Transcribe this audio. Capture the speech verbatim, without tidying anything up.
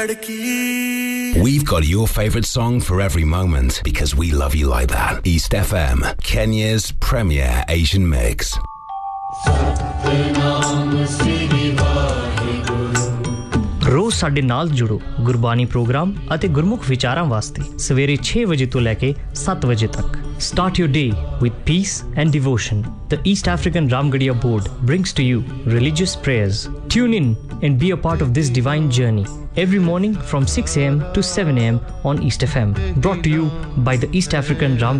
We've got your favourite song for every moment because we love you like that. East F M, Kenya's premier Asian mix. ਰੋਜ਼ ਸਾਡੇ ਨਾਲ ਜੁੜੋ Gurbani programme ਅਤੇ ਗੁਰਮੁਖ ਵਿਚਾਰਾਂ ਵਾਸਤੇ ਸਵੇਰੇ ਛੇ ਵਜੇ ਤੋਂ ਲੈ ਕੇ ਸੱਤ ਵਜੇ ਤੱਕ Start your day with peace and devotion. The East African Ramgarhia Board brings to you religious prayers. Tune in and be a part of this divine journey every morning from six a m to seven a m on East F M. Brought to you by the East African Ram